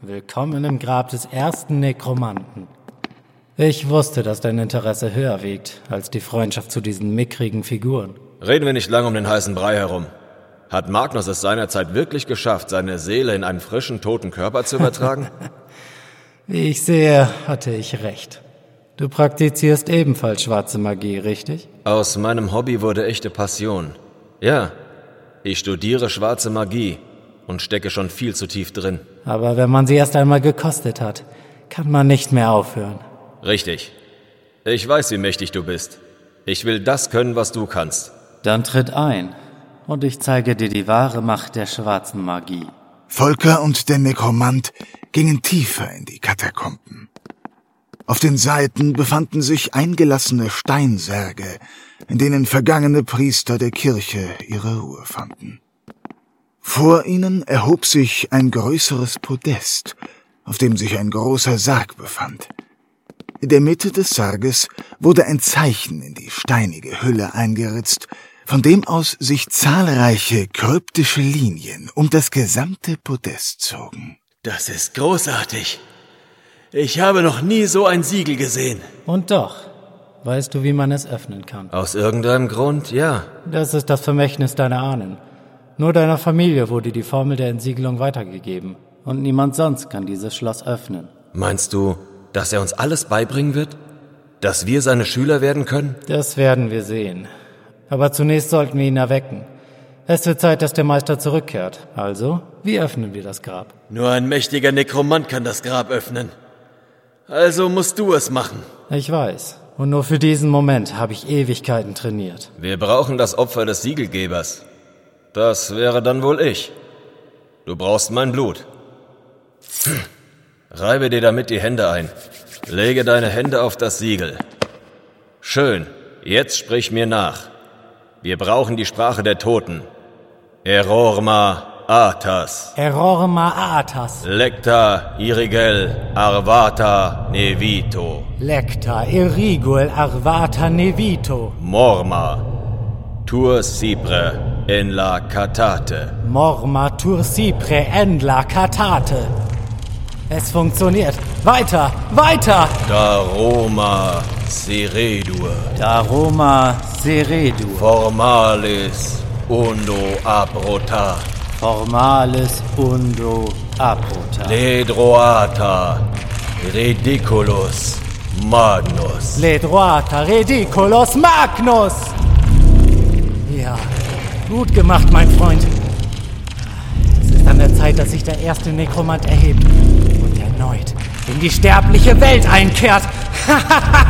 Willkommen im Grab des ersten Nekromanten. Ich wusste, dass dein Interesse höher wiegt als die Freundschaft zu diesen mickrigen Figuren. Reden wir nicht lang um den heißen Brei herum. Hat Magnus es seinerzeit wirklich geschafft, seine Seele in einen frischen, toten Körper zu übertragen? Wie ich sehe, hatte ich recht. Du praktizierst ebenfalls schwarze Magie, richtig? Aus meinem Hobby wurde echte Passion. Ja, ich studiere schwarze Magie und stecke schon viel zu tief drin. Aber wenn man sie erst einmal gekostet hat, kann man nicht mehr aufhören. Richtig. Ich weiß, wie mächtig du bist. Ich will das können, was du kannst. Dann tritt ein und ich zeige dir die wahre Macht der schwarzen Magie. Volker und der Nekromant gingen tiefer in die Katakomben. Auf den Seiten befanden sich eingelassene Steinsärge, in denen vergangene Priester der Kirche ihre Ruhe fanden. Vor ihnen erhob sich ein größeres Podest, auf dem sich ein großer Sarg befand. In der Mitte des Sarges wurde ein Zeichen in die steinige Hülle eingeritzt, von dem aus sich zahlreiche kryptische Linien um das gesamte Podest zogen. Das ist großartig. Ich habe noch nie so ein Siegel gesehen. Und doch, weißt du, wie man es öffnen kann? Aus irgendeinem Grund, ja. Das ist das Vermächtnis deiner Ahnen. Nur deiner Familie wurde die Formel der Entsiegelung weitergegeben. Und niemand sonst kann dieses Schloss öffnen. Meinst du, dass er uns alles beibringen wird? Dass wir seine Schüler werden können? Das werden wir sehen. Aber zunächst sollten wir ihn erwecken. Es wird Zeit, dass der Meister zurückkehrt. Also, wie öffnen wir das Grab? Nur ein mächtiger Nekromant kann das Grab öffnen. Also musst du es machen. Ich weiß. Und nur für diesen Moment habe ich Ewigkeiten trainiert. Wir brauchen das Opfer des Siegelgebers. Das wäre dann wohl ich. Du brauchst mein Blut. Reibe dir damit die Hände ein. Lege deine Hände auf das Siegel. Schön, jetzt sprich mir nach. Wir brauchen die Sprache der Toten. Erorma Atas. Erorma Atas. Lecta Irigel Arvata Nevito. Lecta Irigel Arvata Nevito. Morma Tur Cipre en la Catate. Morma Tur Cipre en la Catate. Es funktioniert. Weiter, weiter! Daroma Seredur. Daroma Seredur. Formalis undo abrota. Formalis undo abrota. Ledroata ridiculus magnus. Ledroata ridiculus magnus! Ja, gut gemacht, mein Freund. Es ist an der Zeit, dass sich der erste Nekromant erhebt und erneut in die sterbliche Welt einkehrt.